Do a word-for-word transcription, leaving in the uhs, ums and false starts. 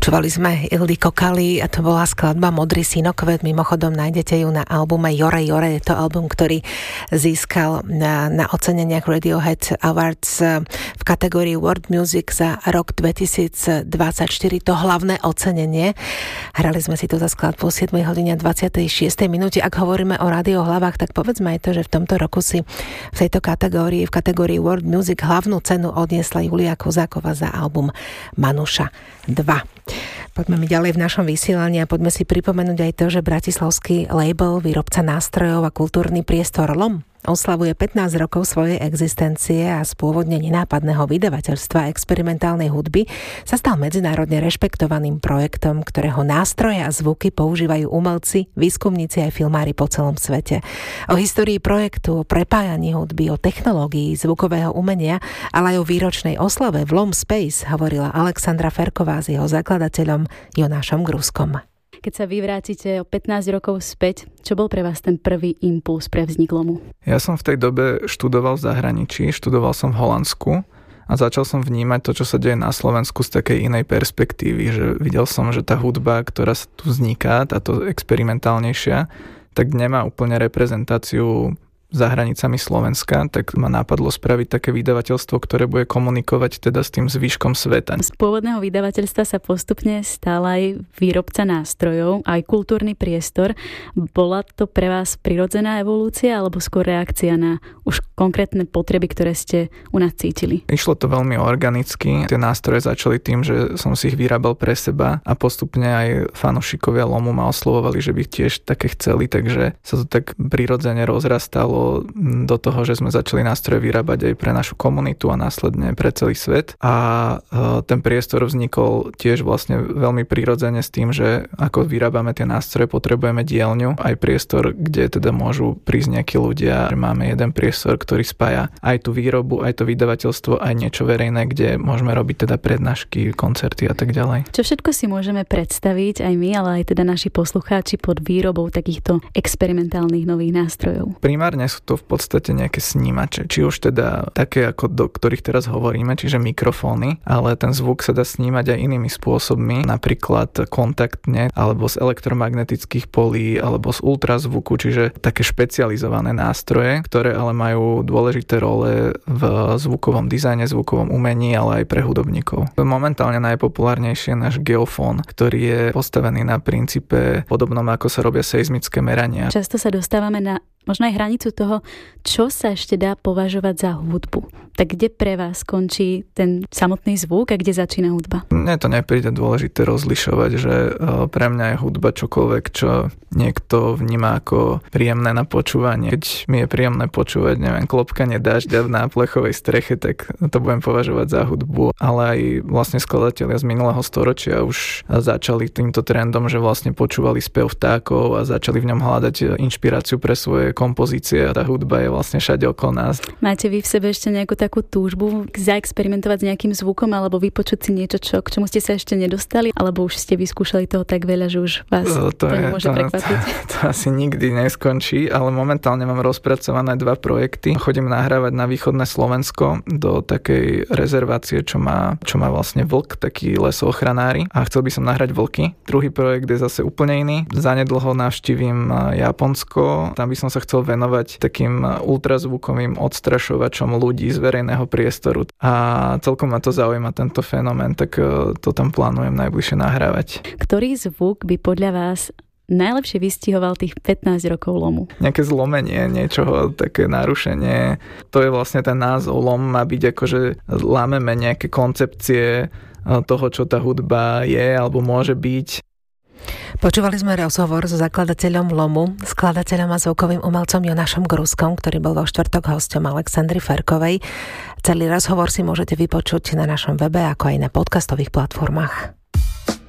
Počúvali sme Ildiko Kali a to bola skladba Modrý synokvet. Mimochodom nájdete ju na albume Jore Jore. Je to album, ktorý získal na, na oceneniach Radiohead Awards v kategórii World Music za rok dvetisícdvadsaťštyri. To hlavné ocenenie. Hrali sme si túto skladbu o siedmej hodine dvadsiatej šiestej minúte. Ak hovoríme o radiohlavách, tak povedzme aj to, že v tomto roku si v tejto kategórii, v kategórii World Music hlavnú cenu odniesla Julia Kozáková za album Manuša dva. Poďme mi ďalej v našom vysielaní a poďme si pripomenúť aj to, že bratislavský label, výrobca nástrojov a kultúrny priestor LOM oslavuje pätnásť rokov svojej existencie a z pôvodne nenápadného vydavateľstva experimentálnej hudby sa stal medzinárodne rešpektovaným projektom, ktorého nástroje a zvuky používajú umelci, výskumníci aj filmári po celom svete. O histórii projektu, o prepájaní hudby, o technológii zvukového umenia, ale aj o výročnej oslave v LOM Space hovorila Alexandra Ferková s jeho zakladateľom Jonášom Gruskom. Keď sa vy vrátite o pätnásť rokov späť, čo bol pre vás ten prvý impuls pre vznik LOMu? Ja som v tej dobe študoval v zahraničí, študoval som v Holandsku a začal som vnímať to, čo sa deje na Slovensku z takej inej perspektívy, že videl som, že tá hudba, ktorá tu vzniká, táto experimentálnejšia, tak nemá úplne reprezentáciu za hranicami Slovenska, tak ma napadlo spraviť také vydavateľstvo, ktoré bude komunikovať teda s tým zvyškom sveta. Z pôvodného vydavateľstva sa postupne stal aj výrobca nástrojov, aj kultúrny priestor. Bola to pre vás prirodzená evolúcia alebo skôr reakcia na už konkrétne potreby, ktoré ste u nás cítili? Išlo to veľmi organicky. Tie nástroje začali tým, že som si ich vyrábal pre seba a postupne aj fanúšikovia LOMu ma oslovovali, že by tiež také chceli, takže sa to tak prirodzene rozrastalo do toho, že sme začali nástroje vyrábať aj pre našu komunitu a následne pre celý svet. A ten priestor vznikol tiež vlastne veľmi prirodzene s tým, že ako vyrábame tie nástroje, potrebujeme dielňu, aj priestor, kde teda môžu prísť nejakí ľudia. Máme jeden priestor, ktorý spája aj tú výrobu, aj to vydavateľstvo, aj niečo verejné, kde môžeme robiť teda prednášky, koncerty a tak ďalej. Čo všetko si môžeme predstaviť aj my, ale aj teda naši poslucháči pod výrobou takýchto experimentálnych nových nástrojov? Primárne sú to v podstate nejaké snímače, či už teda také, ako do ktorých teraz hovoríme, čiže mikrofóny, ale ten zvuk sa dá snímať aj inými spôsobmi, napríklad kontaktne, alebo z elektromagnetických polí, alebo z ultrazvuku, čiže také špecializované nástroje, ktoré ale majú dôležité role v zvukovom dizajne, zvukovom umení, ale aj pre hudobníkov. Momentálne najpopulárnejšie je náš geofón, ktorý je postavený na princípe podobnom, ako sa robia seizmické merania. Často sa dostávame na možno aj hranicu toho, čo sa ešte dá považovať za hudbu. Tak kde pre vás skončí ten samotný zvuk a kde začína hudba? Mne to nepríde dôležité rozlišovať, že pre mňa je hudba čokoľvek, čo niekto vníma ako príjemné na počúvanie. Keď mi je príjemné počúvať, neviem, klopkanie dažďa na plechovej streche, tak to budem považovať za hudbu. Ale aj vlastne skladatelia z minulého storočia už začali týmto trendom, že vlastne počúvali spev vtákov a začali v ňom hľadať inšpiráciu pre svoje kompozície a tá hudba je vlastne všade okolo nás. Máte vy v sebe ešte nejakú takú túžbu zaexperimentovať s nejakým zvukom alebo vypočuť si niečo, čo, k čomu ste sa ešte nedostali? Alebo už ste vyskúšali toho tak veľa, že už vás to, to, to nemôže je, to, prekvapiť? To, to, to asi nikdy neskončí, ale momentálne mám rozpracované dva projekty. Chodím nahrávať na východné Slovensko do takej rezervácie, čo má, čo má vlastne vlk, taký lesochranári a chcel by som nahrať vlky. Druhý projekt je zase úplne iný. Zanedlho navštívim Japonsko. Tam by som sa chcel venovať takým ultrazvukovým odstrašovačom ľudí z verejného priestoru. A celkom ma to zaujíma, tento fenomén, tak to tam plánujem najbližšie nahrávať. Ktorý zvuk by podľa vás najlepšie vystihoval tých pätnásť rokov LOMu? Nejaké zlomenie, niečoho, také narušenie. To je vlastne ten názov. LOM má byť ako, že lámeme nejaké koncepcie toho, čo tá hudba je alebo môže byť. Počúvali sme rozhovor so zakladateľom LOMu, skladateľom a zvukovým umelcom Jonášom Gruskom, ktorý bol vo štvrtok hosťom Alexandry Ferkovej. Celý rozhovor si môžete vypočuť na našom webe, ako aj na podcastových platformách.